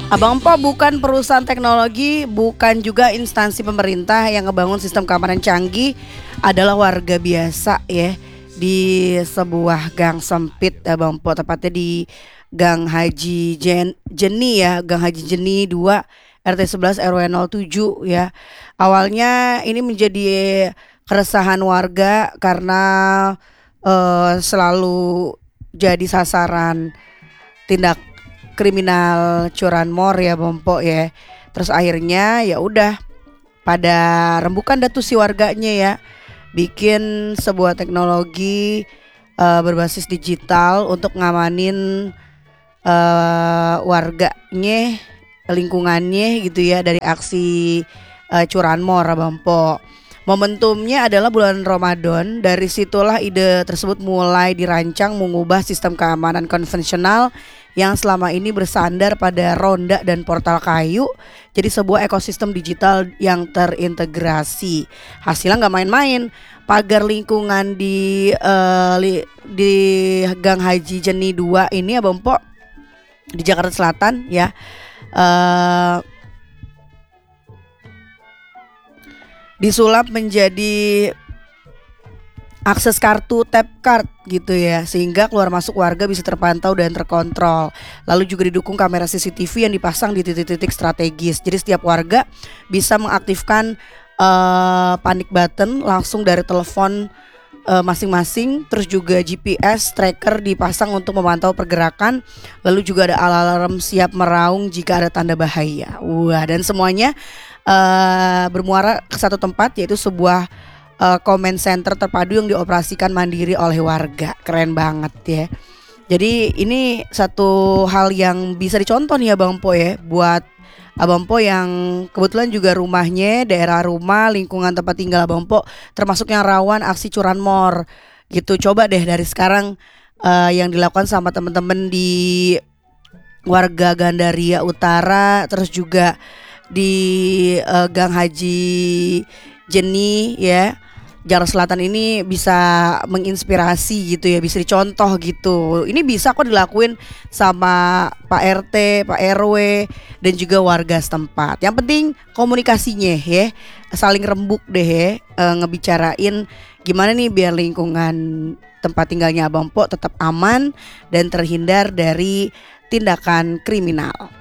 Abang Po bukan perusahaan teknologi, bukan juga instansi pemerintah yang ngebangun sistem keamanan canggih, adalah warga biasa ya di sebuah gang sempit Abang Po, tepatnya di Gang Haji Jeni ya, Gang Haji Jeni 2 RT 11 RW 07 ya. Awalnya ini menjadi keresahan warga karena selalu jadi sasaran tindak kriminal curanmor ya Bompo ya. Terus akhirnya ya udah pada rembukan datu si warganya ya, bikin sebuah teknologi berbasis digital untuk ngamanin warganya, lingkungannya gitu ya dari aksi curanmor Bompo. Momentumnya adalah bulan Ramadan. Dari situlah ide tersebut mulai dirancang mengubah sistem keamanan konvensional yang selama ini bersandar pada ronda dan portal kayu jadi sebuah ekosistem digital yang terintegrasi. Hasilnya nggak main-main. Pagar lingkungan di Gang Haji Jeni 2 ini ya Bompo, di Jakarta Selatan ya, disulap menjadi akses kartu tap card gitu ya, sehingga keluar masuk warga bisa terpantau dan terkontrol. Lalu juga didukung kamera CCTV yang dipasang di titik-titik strategis. Jadi setiap warga bisa mengaktifkan panic button langsung dari telepon masing-masing. Terus juga GPS tracker dipasang untuk memantau pergerakan. Lalu juga ada alarm siap meraung jika ada tanda bahaya. Wah, dan semuanya bermuara ke satu tempat, yaitu sebuah comment center terpadu yang dioperasikan mandiri oleh warga. Keren banget ya. Jadi ini satu hal yang bisa dicontoh nih Abang Po ya, buat Abang Po yang kebetulan juga rumahnya, daerah rumah, lingkungan tempat tinggal Abang Po termasuk yang rawan aksi curanmor gitu. Coba deh dari sekarang yang dilakukan sama teman-teman di warga Gandaria Utara, terus juga di Gang Haji Jeni ya, Jakarta Selatan ini bisa menginspirasi gitu ya, bisa dicontoh gitu. Ini bisa kok dilakuin sama Pak RT, Pak RW dan juga warga setempat. Yang penting komunikasinya ya, saling rembuk deh ya, ngebicarain gimana nih biar lingkungan tempat tinggalnya Abang Po tetap aman dan terhindar dari tindakan kriminal.